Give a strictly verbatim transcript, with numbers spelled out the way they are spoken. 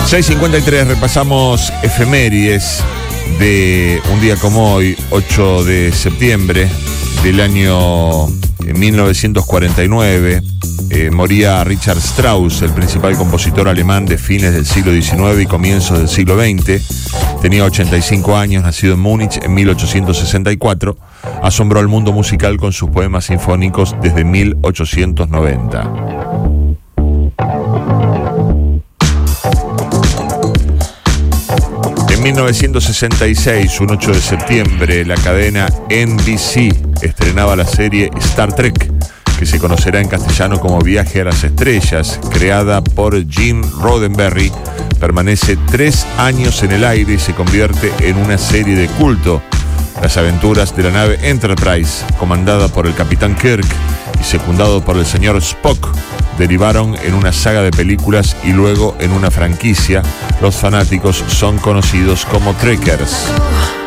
seis cincuenta y tres, repasamos efemérides de un día como hoy, ocho de septiembre del año mil novecientos cuarenta y nueve. Eh, moría Richard Strauss, el principal compositor alemán de fines del siglo diecinueve y comienzos del siglo veinte. Tenía ochenta y cinco años, nacido en Múnich en mil ochocientos sesenta y cuatro. Asombró al mundo musical con sus poemas sinfónicos desde mil ochocientos noventa. En mil novecientos sesenta y seis, un ocho de septiembre, la cadena N B C estrenaba la serie Star Trek, que se conocerá en castellano como Viaje a las Estrellas, creada por Gene Roddenberry. Permanece tres años en el aire y se convierte en una serie de culto. Las aventuras de la nave Enterprise, comandada por el Capitán Kirk y secundado por el señor Spock, derivaron en una saga de películas y luego en una franquicia. Los fanáticos son conocidos como Trekkers.